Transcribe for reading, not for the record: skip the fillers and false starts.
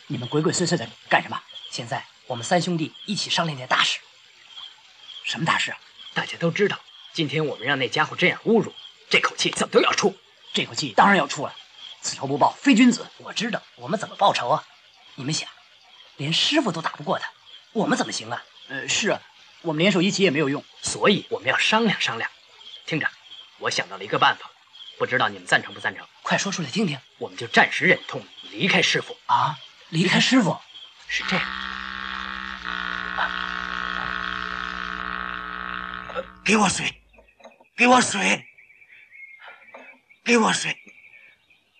你们鬼鬼祟祟的干什么？现在我们三兄弟一起商量件大事。什么大事啊？ 大家都知道，今天我们让那家伙这样侮辱，这口气怎么都要出。 这口气当然要出了，此仇不报非君子。我知道，我们怎么报仇啊？你们想，连师傅都打不过他，我们怎么行啊？是啊，我们联手一起也没有用， 所以我们要商量商量。听着，我想到了一个办法，不知道你们赞成不赞成？ 快说出来听听。 我们就暂时忍痛离开师傅啊！离开师傅是这样。 给我水，给我水，给我水。